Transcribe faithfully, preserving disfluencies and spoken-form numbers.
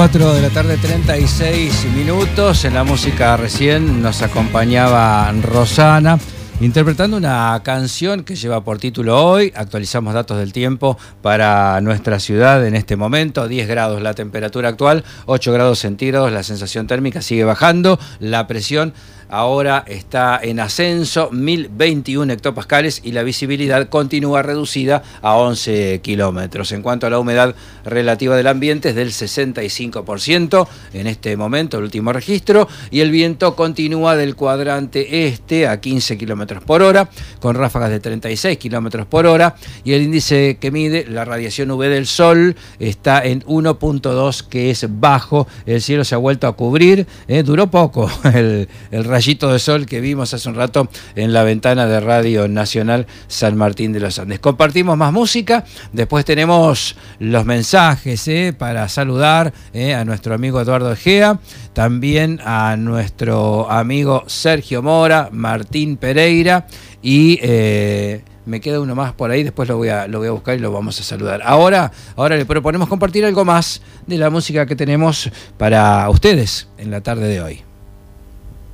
cuatro de la tarde, treinta y seis minutos. En la música recién nos acompañaba Rosana, interpretando una canción que lleva por título Hoy. Actualizamos datos del tiempo para nuestra ciudad en este momento. diez grados la temperatura actual, ocho grados centígrados la sensación térmica, sigue bajando. La presión ahora está en ascenso, mil veintiuno hectopascales, y la visibilidad continúa reducida a once kilómetros. En cuanto a la humedad relativa del ambiente, es del sesenta y cinco por ciento en este momento, el último registro, y el viento continúa del cuadrante este a quince kilómetros por hora, con ráfagas de treinta y seis kilómetros por hora, y el índice que mide la radiación U V del sol está en uno punto dos, que es bajo. El cielo se ha vuelto a cubrir, eh, duró poco el, el rayito de sol que vimos hace un rato en la ventana de Radio Nacional San Martín de los Andes. Compartimos más música, después tenemos los mensajes eh, para saludar eh, a nuestro amigo Eduardo Egea, también a nuestro amigo Sergio Mora, Martín Pereira, y eh, me queda uno más por ahí, después lo voy a, lo voy a buscar y lo vamos a saludar. Ahora, ahora le proponemos compartir algo más de la música que tenemos para ustedes en la tarde de hoy.